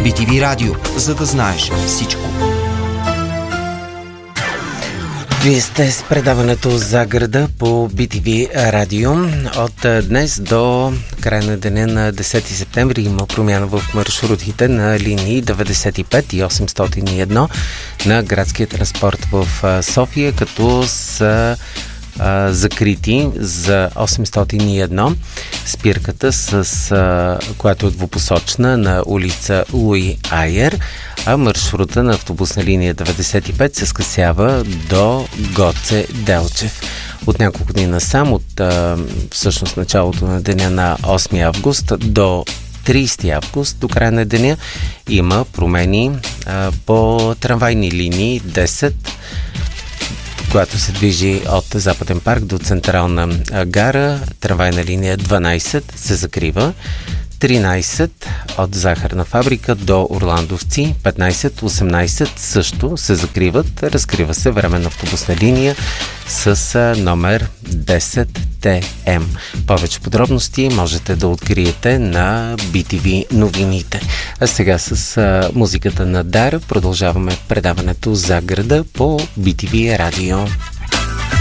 BTV Радио, за да знаеш всичко. Вие сте с предаването за града по BTV Радио. От днес до края на деня на 10 септември има промяна в маршрутите на линии 95 и 801 на градския транспорт в София, като са закрити за 801 спирката, която е двупосочна на улица Луи Айер, а маршрута на автобусна линия 95 се скъсява до Гоце Делчев. От няколко дни насам, от всъщност началото на деня на 8 август до 30 август, до края на деня, има промени по трамвайни линии 10, която се движи от Западен парк до Централна гара. Трамвайна линия 12 се закрива. 13 от Захарна фабрика до Орландовци, 15, 18 също се закриват. Разкрива се временна автобусна линия с номер 10TM. Повече подробности можете да откриете на BTV новините. А сега с музиката на Дар продължаваме предаването за града по BTV Радио.